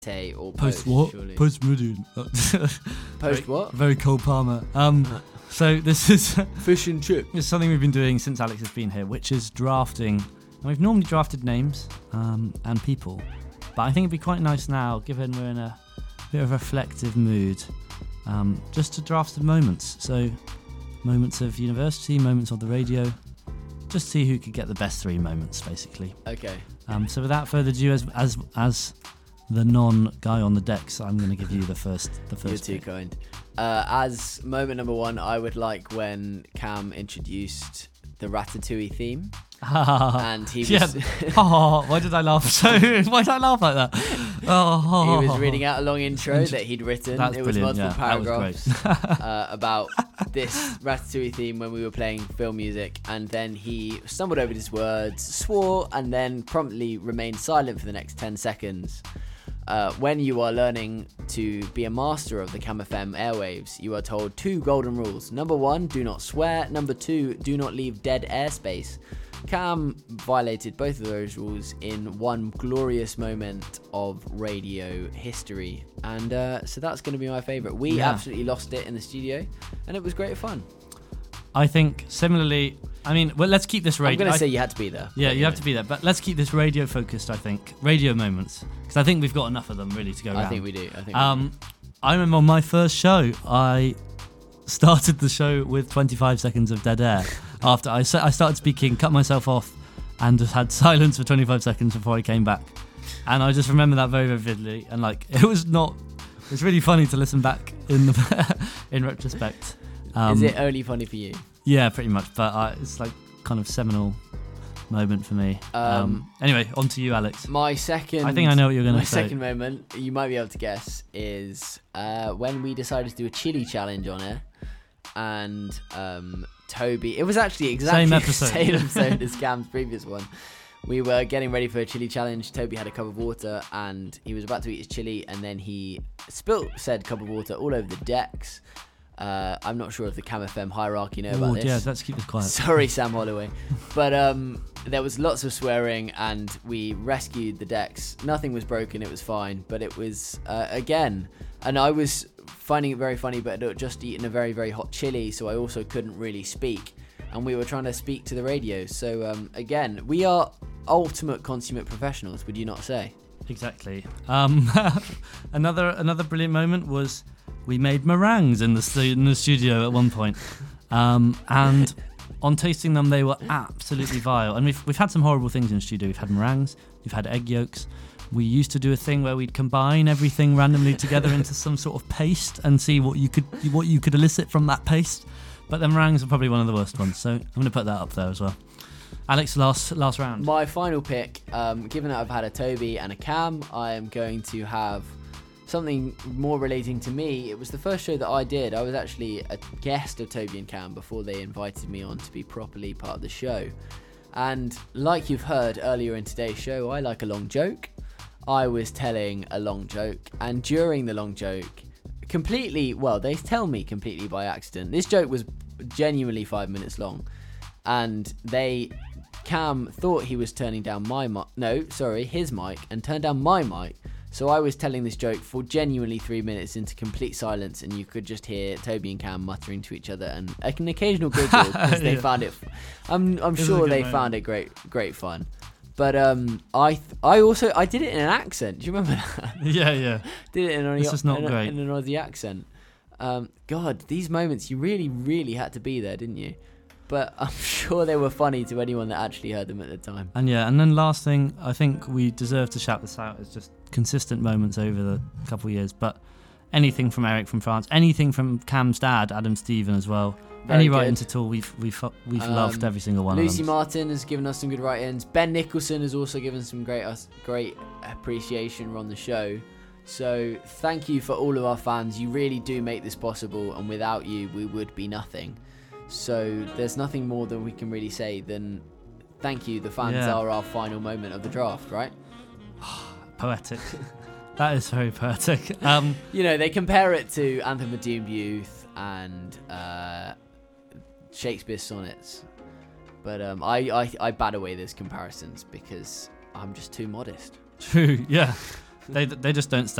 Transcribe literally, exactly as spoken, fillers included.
or post, post what? surely. Post Meridian. Post what? Very Cole Palmer. Um, so this is Fish and chip. It's something we've been doing since Alex has been here, which is drafting. And we've normally drafted names um, and people, but I think it'd be quite nice now, given we're in a bit of a reflective mood, um, just to draft some moments. So moments of university, moments on the radio, just see who could get the best three moments, basically. Okay. Um, so without further ado, as as as the non-guy on the decks, I'm going to give you the first. The first. You're too kind. Uh, as moment number one, I would like when Cam introduced the Ratatouille theme, and he was yeah. oh, why did I laugh so? Why did I laugh like that? Oh, he was reading out a long intro that he'd written. That's it was multiple yeah, paragraphs that was uh, about this Ratatouille theme when we were playing film music, and then he stumbled over his words, swore, and then promptly remained silent for the next ten seconds. Uh, when you are learning to be a master of the Cam F M airwaves, you are told two golden rules. Number one, do not swear. Number two, do not leave dead airspace. Cam violated both of those rules in one glorious moment of radio history. And uh, so that's going to be my favourite. We Yeah. absolutely lost it in the studio, and it was great fun. I think similarly. I mean, well, let's keep this radio. I'm going to I- say you had to be there. Yeah, but, you have to be there, but let's keep this radio focused. I think radio moments, because I think we've got enough of them really to go around. I think we do. I think Um, I remember on my first show, I started the show with twenty-five seconds of dead air. After I, sa- I started speaking, cut myself off, and just had silence for twenty-five seconds before I came back. And I just remember that very, very vividly. And like, it was not. It's really funny to listen back in the in retrospect. Um, Is it only funny for you? Yeah, pretty much. But uh, it's like kind of seminal moment for me. Um, Um, anyway, on to you, Alex. My second... I think I know what you're going My to say. second moment, you might be able to guess, is uh, when we decided to do a chili challenge on it, and um, Toby... It was actually exactly Same episode. the same episode as Cam's previous one. We were getting ready for a chili challenge. Toby had a cup of water, and he was about to eat his chili, and then he spilt said cup of water all over the decks. Uh, I'm not sure if the Cam F M hierarchy know Oh, about this. yeah, let's keep this quiet. Sorry, Sam Holloway. But um, there was lots of swearing, and we rescued the decks. Nothing was broken, it was fine. But it was, uh, again, and I was finding it very funny, but I'd just eaten a very, very hot chili, so I also couldn't really speak. And we were trying to speak to the radio. So, um, again, we are ultimate consummate professionals, would you not say? Exactly. Um, another another brilliant moment was we made meringues in the stu- in the studio at one point, um, and on tasting them they were absolutely vile. And we've we've had some horrible things in the studio. We've had meringues, we've had egg yolks. We used to do a thing where we'd combine everything randomly together into some sort of paste and see what you could what you could elicit from that paste. But the meringues are probably one of the worst ones, so I'm going to put that up there as well. Alex, last last round. My final pick, um, given that I've had a Toby and a Cam, I am going to have something more relating to me. It was the first show that I did. I was actually a guest of Toby and Cam before they invited me on to be properly part of the show. And like you've heard earlier in today's show, I like a long joke. I was telling a long joke, and during the long joke, completely, well, they tell me completely by accident, this joke was genuinely five minutes long, and they... Cam thought he was turning down my mic, no, sorry, his mic, and turned down my mic. So I was telling this joke for genuinely three minutes into complete silence, and you could just hear Toby and Cam muttering to each other, and an occasional giggle because they Yeah. found it. I'm I'm This is a sure good they moment. found it great great fun. But um, I th- I also I did it in an accent. Do you remember that? Yeah, yeah. did it in an, This is not in, a- great. in an Aussie accent. Um, God, these moments you really really had to be there, didn't you? But I'm sure they were funny to anyone that actually heard them at the time. And yeah, and then last thing, I think we deserve to shout this out. It's just consistent moments over the couple of years. But anything from Eric from France, anything from Cam's dad, Adam Stephen as well. Very Any good. writings at all, we've we've we've Um, loved every single one Lucy of them. Martin has given us some good write-ins. Ben Nicholson has also given some great us great appreciation on the show. So thank you for all of our fans. You really do make this possible, and without you, we would be nothing. So there's nothing more that we can really say than thank you. The fans Yeah. are our final moment of the draft, right? Poetic. That is very poetic. Um, You know, they compare it to Anthem of Doomed Youth and uh, Shakespeare's sonnets. But um, I, I, I bat away those comparisons because I'm just too modest. true, yeah. they they just don't